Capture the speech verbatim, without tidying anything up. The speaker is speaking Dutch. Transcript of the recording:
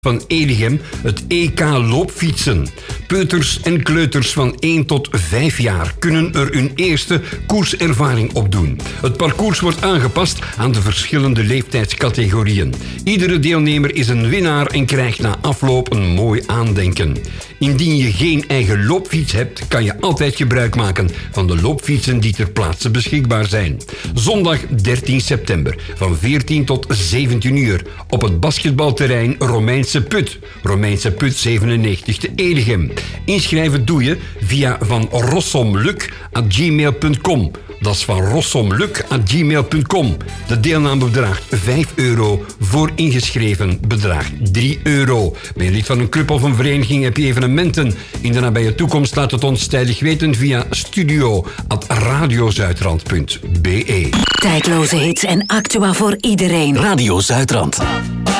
van Eligem het E K loopfietsen. Peuters en kleuters van één tot vijf jaar kunnen er hun eerste koerservaring opdoen. Het parcours wordt aangepast aan de verschillende leeftijdscategorieën. Iedere deelnemer is een winnaar en krijgt na afloop een mooi aandenken. Indien je geen eigen loopfiets hebt, kan je altijd gebruik maken van de loopfietsen die ter plaatse beschikbaar zijn. Zondag dertien september van veertien tot zeventien uur op het basketbalterrein Romeinse Put. Romeinse Put zevenennegentig te Eligem. Inschrijven doe je via van rossomluc at gmail punt com. Dat is van rossomluc at gmail punt com. De deelname bedraagt vijf euro. Voor ingeschreven bedraagt drie euro. Ben je lid van een club of een vereniging, heb je evenementen in de nabije toekomst, laat het ons tijdig weten via studio at radiozuidrand punt be. Tijdloze hits en actua voor iedereen. Radio Zuidrand.